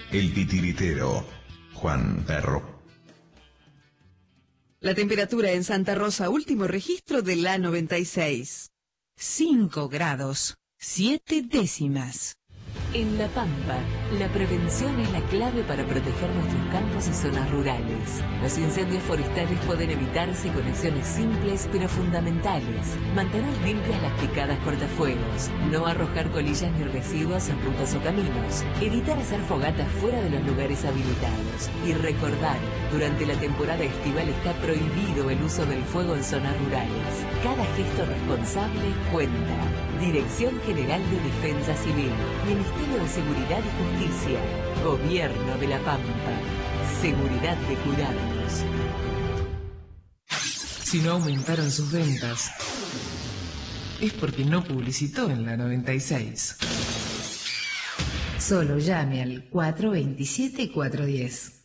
El titiritero, Juan Perro. La temperatura en Santa Rosa, último registro de la 96. 5 grados, 7 décimas. En La Pampa, la prevención es la clave para proteger nuestros campos y zonas rurales. Los incendios forestales pueden evitarse con acciones simples pero fundamentales. Mantener limpias las picadas cortafuegos, no arrojar colillas ni residuos en rutas o caminos, evitar hacer fogatas fuera de los lugares habilitados y recordar, durante la temporada estival está prohibido el uso del fuego en zonas rurales. Cada gesto responsable cuenta. Dirección General de Defensa Civil, Ministerio de Seguridad y Justicia, Gobierno de La Pampa. Seguridad de cuidarnos. Si no aumentaron sus ventas, es porque no publicitó en la 96. Solo llame al 427-410.